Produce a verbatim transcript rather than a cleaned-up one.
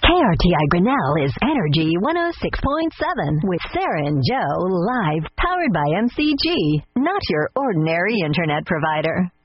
K R T I Grinnell is Energy one oh six point seven with Sarah and Joe live, powered by M C G, not your ordinary internet provider.